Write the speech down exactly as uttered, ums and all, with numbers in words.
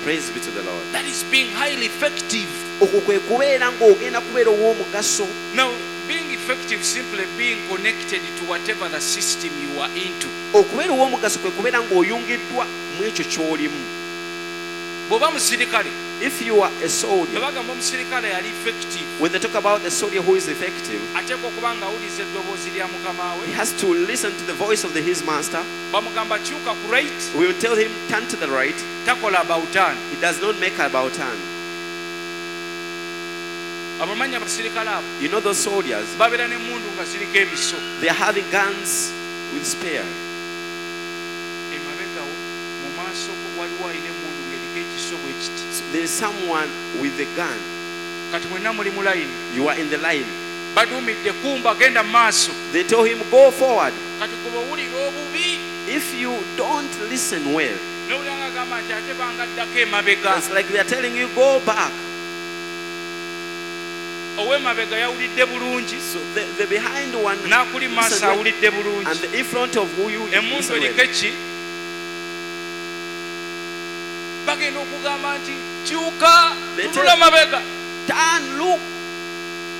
Praise be to the Lord. That is being highly effective. Okwo kwe kubeera ng'ogenda kubeera ow'omugaso. Now, being effective simply being connected to whatever the system you are into. Okubeera ow'omugaso kwe kubeera ng'oyungiddwa mu ekyo ky'olimu. Bw'oba musirikale, if you are a soldier, bagamba omusirikale yali effective, when they talk about the soldier who is effective, ateekwa okuba ng'awuliriza eddoboozi lya mukama we. he has to listen to the voice of the, his master. Bamugamba kyuka ku right, We will tell him turn to the right. takola about turn. He does not make about turn. Abamanya abasirikale abo, You know those soldiers, babeera n'emmundu nga ziriko emiso. they are having guns with spear. Emabegawo mu maaso waliwo alina emmundu ng'eriko ekiso bwe kiti. So there is someone with a gun. Kati mwenna muli mu layini. You are in the line. Baduumidde kumba genda mu maaso. They told him go forward. Kati kuba owulira obubi. If you don't listen well, N'owulira ng'agamba nti ate bangaddako emabega. it's like they are telling you go back. Ow'emabega yawulidde bulungi. So the, the behind one N'akuli mu maaso listen well, awulidde and bulungi. the in front of who you Emmundu listen eriko well. eki? Bagenda okugamba nti kyuka They tunula tell- mabega. Turn, look.